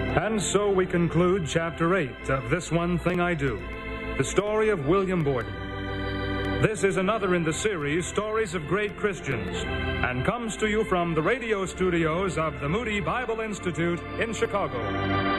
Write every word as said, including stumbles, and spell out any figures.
And so we conclude Chapter eight of This One Thing I Do, the story of William Borden. This is another in the series, Stories of Great Christians, and comes to you from the radio studios of the Moody Bible Institute in Chicago.